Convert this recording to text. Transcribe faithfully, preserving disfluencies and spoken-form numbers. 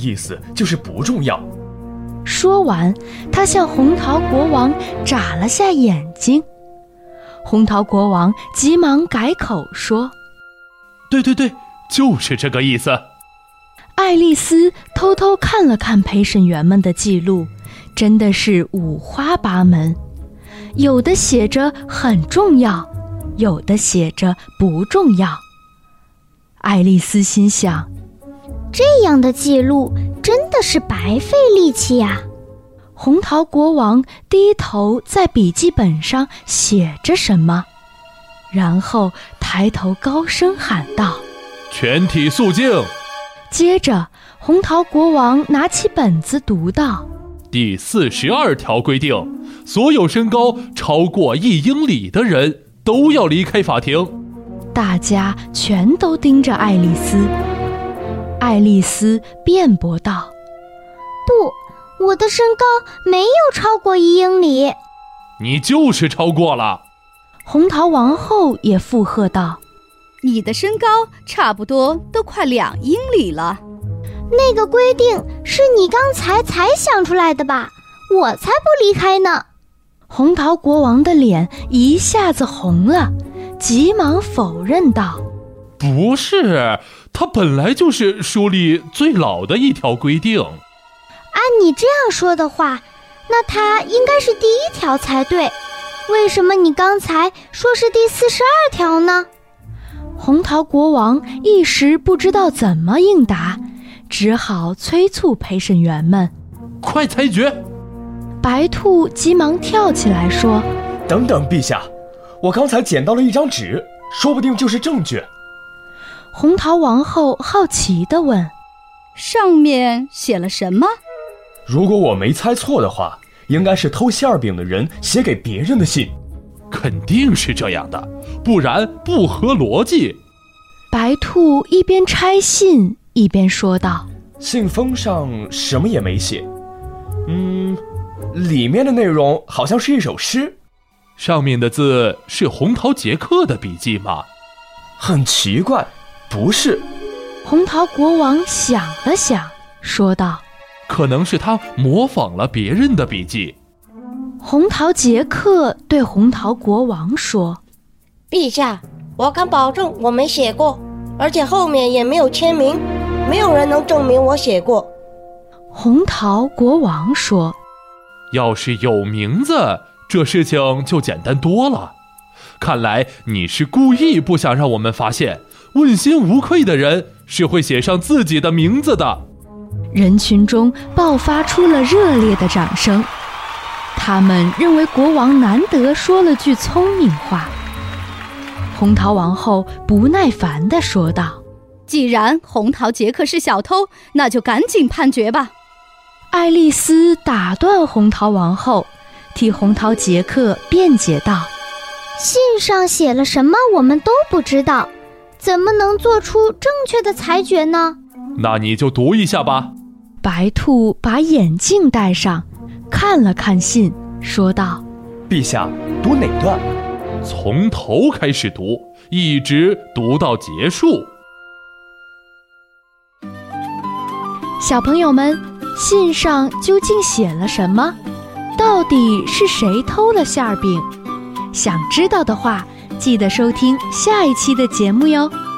意思就是不重要。 说完，他向红桃国王眨了下眼睛。红桃国王急忙改口说： 对对对，就是这个意思。 爱丽丝偷偷看了看陪审员们的记录，真的是五花八门，有的写着很重要，有的写着不重要。爱丽丝心想， 这样的记录真的是白费力气呀。 红桃国王低头在笔记本上写着什么，然后抬头高声喊道： 全体肃静。 接着红桃国王拿起本子读道： 第四十二条规定，所有身高超过一英里的人都要离开法庭。 大家全都盯着爱丽丝。爱丽丝辩驳道： 不，我的身高没有超过一英里。 你就是超过了。 红桃王后也附和道： 你的身高差不多都快两英里了。 那个规定是你刚才才想出来的吧？我才不离开呢。 红桃国王的脸一下子红了，急忙否认道： 不是，它本来就是书里最老的一条规定。 按你这样说的话，那它应该是第一条才对。为什么你刚才说是第四十二条呢？ 红桃国王一时不知道怎么应答，只好催促陪审员们： 快裁决！ 白兔急忙跳起来说： 等等，陛下，我刚才捡到了一张纸，说不定就是证据。 红桃王后好奇地问： 上面写了什么？ 如果我没猜错的话，应该是偷馅饼的人写给别人的信。 肯定是这样的，不然不合逻辑。 白兔一边拆信一边说道： 信封上什么也没写，嗯，里面的内容好像是一首诗。 上面的字是红桃杰克的笔记吗？ 很奇怪，不是。 红桃国王想了想，说道： 可能是他模仿了别人的笔记。 红桃杰克对红桃国王说： 陛下，我敢保证我没写过，而且后面也没有签名，没有人能证明我写过。 红桃国王说： 要是有名字，这事情就简单多了。看来你是故意不想让我们发现，问心无愧的人是会写上自己的名字的。 人群中爆发出了热烈的掌声，他们认为国王难得说了句聪明话。红桃王后不耐烦地说道： 既然红桃杰克是小偷，那就赶紧判决吧。 爱丽丝打断红桃王后，替红桃杰克辩解道： 信上写了什么我们都不知道，怎么能做出正确的裁决呢？ 那你就读一下吧。 白兔把眼镜戴上，看了看信，说道： 陛下，读哪段？ 从头开始读，一直读到结束。 小朋友们，信上究竟写了什么？到底是谁偷了馅饼？想知道的话，记得收听下一期的节目哟。